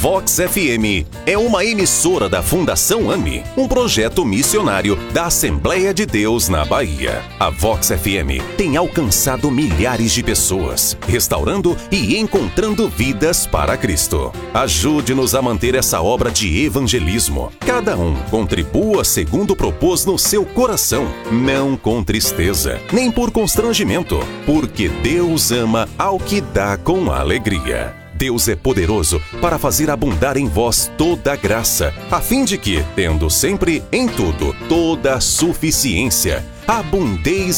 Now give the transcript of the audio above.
Vox FM é uma emissora da Fundação AMI, um projeto missionário da Assembleia de Deus na Bahia. A Vox FM tem alcançado milhares de pessoas, restaurando e encontrando vidas para Cristo. Ajude-nos a manter essa obra de evangelismo. Cada um contribua segundo propôs no seu coração, não com tristeza, nem por constrangimento, porque Deus ama ao que dá com alegria. Deus é poderoso para fazer abundar em vós toda a graça, a fim de que, tendo sempre em tudo toda a suficiência, abundeis